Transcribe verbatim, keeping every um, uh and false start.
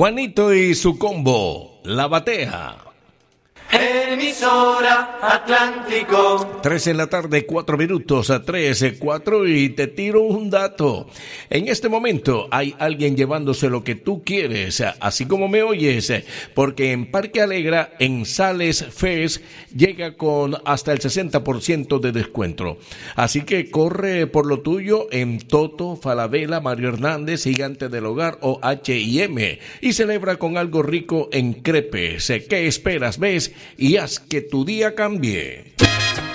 Juanito y su combo, La Batea. Emisora Atlántico. Tres en la tarde, cuatro minutos a tres, cuatro, y te tiro un dato. En este momento hay alguien llevándose lo que tú quieres, así como me oyes, porque en Parque Alegra, en Sales Fest, llega con hasta el sesenta por ciento de descuento. Así que corre por lo tuyo en Toto, Falabella, Mario Hernández, Gigante del Hogar o H y M y celebra con algo rico en crepes. ¿Qué esperas? ¿Ves? Y haz que tu día cambie.